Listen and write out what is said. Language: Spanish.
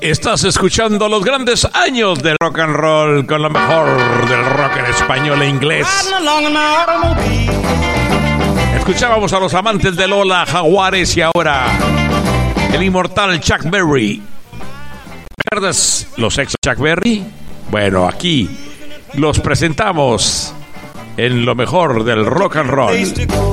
Estás escuchando los grandes años del rock and roll con lo mejor del rock en español e inglés. Escuchábamos a los amantes de Lola, Jaguares y ahora el inmortal Chuck Berry. ¿Recuerdas los ex Chuck Berry? Bueno, aquí los presentamos en lo mejor del rock and roll.